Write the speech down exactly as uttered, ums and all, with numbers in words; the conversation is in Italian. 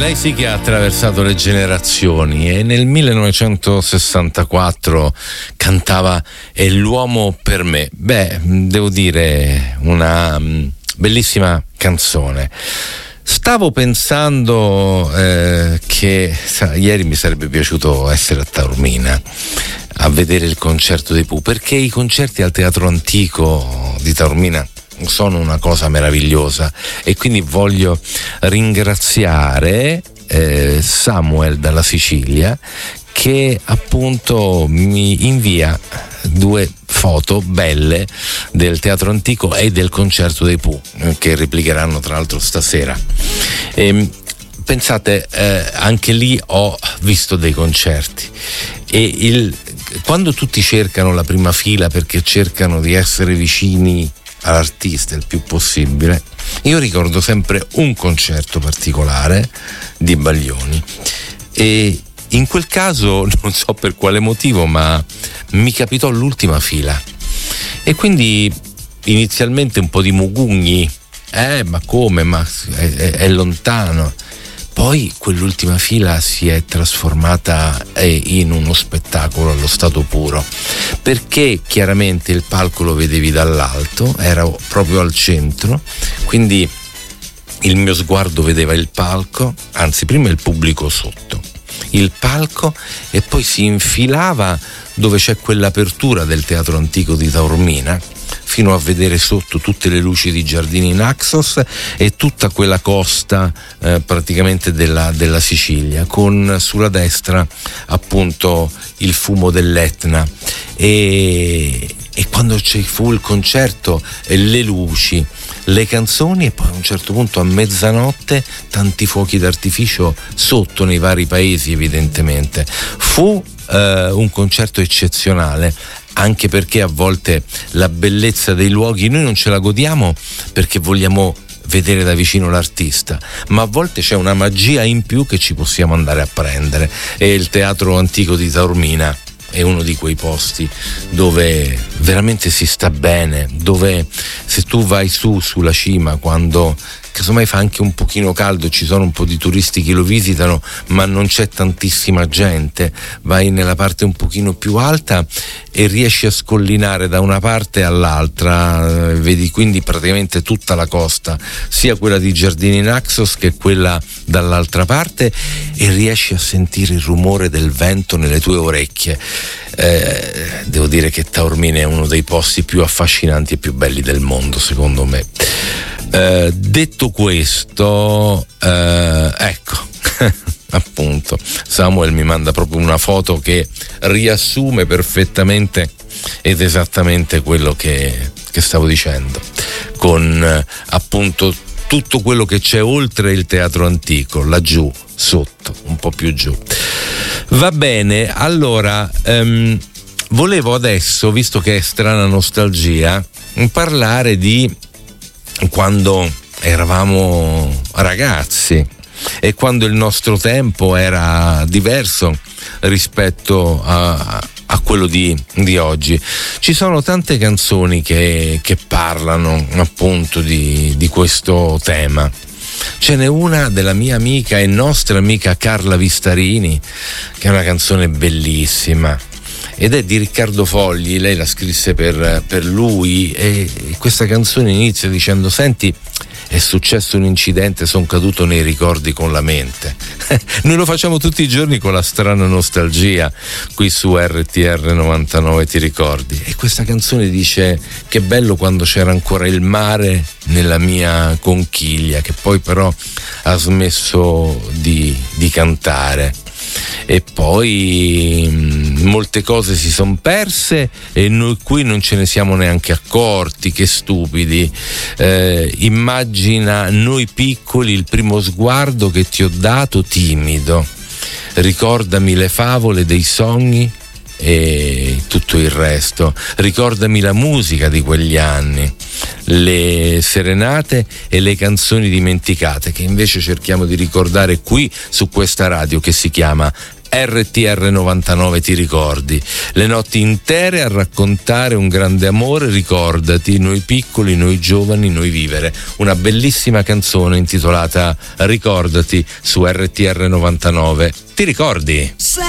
Lei sì che ha attraversato le generazioni e nel millenovecentosessantaquattro cantava "È l'uomo per me". Beh, devo dire, una bellissima canzone. Stavo pensando eh, che sa, ieri mi sarebbe piaciuto essere a Taormina a vedere il concerto dei Pooh, perché i concerti al Teatro Antico di Taormina sono una cosa meravigliosa e quindi voglio ringraziare eh, Samuel dalla Sicilia, che appunto mi invia due foto belle del Teatro Antico e del concerto dei Pooh, che replicheranno tra l'altro stasera. E, pensate, eh, anche lì ho visto dei concerti e il, quando tutti cercano la prima fila perché cercano di essere vicini all'artista il più possibile, io ricordo sempre un concerto particolare di Baglioni e in quel caso non so per quale motivo, ma mi capitò l'ultima fila e quindi inizialmente un po' di mugugni, eh ma come, ma è, è, è lontano. Poi quell'ultima fila si è trasformata in uno spettacolo allo stato puro, perché chiaramente il palco lo vedevi dall'alto, era proprio al centro, quindi il mio sguardo vedeva il palco, anzi prima il pubblico sotto, il palco, e poi si infilava dove c'è quell'apertura del Teatro Antico di Taormina, fino a vedere sotto tutte le luci di Giardini Naxos e tutta quella costa eh, praticamente della, della Sicilia, con sulla destra appunto il fumo dell'Etna e, e quando ci fu il concerto e le luci, le canzoni e poi a un certo punto a mezzanotte tanti fuochi d'artificio sotto nei vari paesi, evidentemente fu eh, un concerto eccezionale, anche perché a volte la bellezza dei luoghi noi non ce la godiamo perché vogliamo vedere da vicino l'artista, ma a volte c'è una magia in più che ci possiamo andare a prendere, e il Teatro Antico di Taormina è uno di quei posti dove veramente si sta bene, dove se tu vai su sulla cima quando casomai fa anche un pochino caldo, ci sono un po' di turisti che lo visitano ma non c'è tantissima gente, vai nella parte un pochino più alta e riesci a scollinare da una parte all'altra, vedi quindi praticamente tutta la costa, sia quella di Giardini Naxos che quella dall'altra parte, e riesci a sentire il rumore del vento nelle tue orecchie. Eh, devo dire che Taormina è uno dei posti più affascinanti e più belli del mondo, secondo me. Eh, detto questo, eh, ecco appunto Samuel mi manda proprio una foto che riassume perfettamente ed esattamente quello che, che stavo dicendo, con eh, appunto tutto quello che c'è oltre il Teatro Antico, laggiù sotto, un po' più giù. Va bene, allora ehm, volevo adesso, visto che è strana nostalgia, parlare di quando eravamo ragazzi e quando il nostro tempo era diverso rispetto a, a quello di, di oggi. Ci sono tante canzoni che, che parlano appunto di, di questo tema. Ce n'è una della mia amica e nostra amica Carla Vistarini, che è una canzone bellissima ed è di Riccardo Fogli, lei la scrisse per, per lui, e questa canzone inizia dicendo: senti, è successo un incidente, sono caduto nei ricordi con la mente. Noi lo facciamo tutti i giorni con la strana nostalgia qui su R T R novantanove, ti ricordi? E questa canzone dice: che bello quando c'era ancora il mare nella mia conchiglia, che poi però ha smesso di, di cantare. E poi mh, molte cose si sono perse e noi qui non ce ne siamo neanche accorti, che stupidi. Eh, immagina noi piccoli il primo sguardo che ti ho dato timido, ricordami le favole dei sogni e tutto il resto, ricordami la musica di quegli anni, le serenate e le canzoni dimenticate che invece cerchiamo di ricordare qui su questa radio che si chiama R T R novantanove ti ricordi, le notti intere a raccontare un grande amore, ricordati, noi piccoli, noi giovani, noi vivere. Una bellissima canzone intitolata Ricordati su R T R novantanove. Ti ricordi?